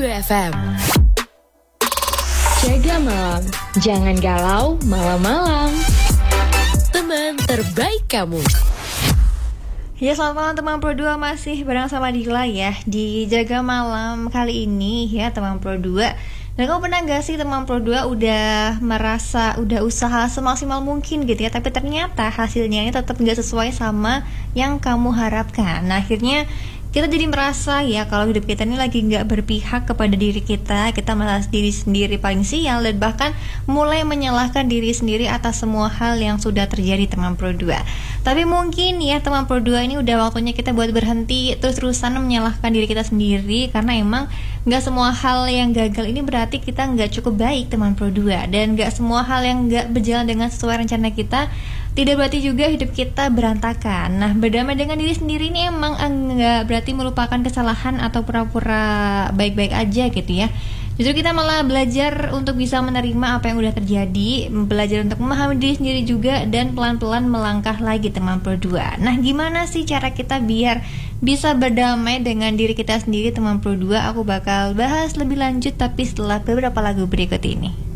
102 FM. Jaga malam, jangan galau malam-malam. Teman terbaik kamu. Ya, selamat malam teman Pro 2, masih bareng sama Dila ya di Jaga Malam kali ini ya teman Pro 2. Dan kamu pernah gak sih teman Pro 2 udah usaha semaksimal mungkin gitu ya, tapi ternyata hasilnya ini tetap gak sesuai sama yang kamu harapkan. Nah, akhirnya kita jadi merasa ya kalau hidup kita ini lagi gak berpihak kepada diri kita merasa diri sendiri paling sial, dan bahkan mulai menyalahkan diri sendiri atas semua hal yang sudah terjadi teman Pro 2. Tapi mungkin ya teman Pro 2 ini udah waktunya kita buat berhenti terus-terusan menyalahkan diri kita sendiri, karena emang gak semua hal yang gagal ini berarti kita gak cukup baik teman Pro 2, dan gak semua hal yang gak berjalan dengan sesuai rencana kita tidak berarti juga hidup kita berantakan. Nah, berdamai dengan diri sendiri ini emang enggak berarti melupakan kesalahan atau pura-pura baik-baik aja gitu ya. Justru kita malah belajar untuk bisa menerima apa yang udah terjadi, belajar untuk memahami diri sendiri juga, dan pelan-pelan melangkah lagi teman Pro 2. Nah, gimana sih cara kita biar bisa berdamai dengan diri kita sendiri teman Pro 2? Aku bakal bahas lebih lanjut tapi setelah beberapa lagu berikut ini.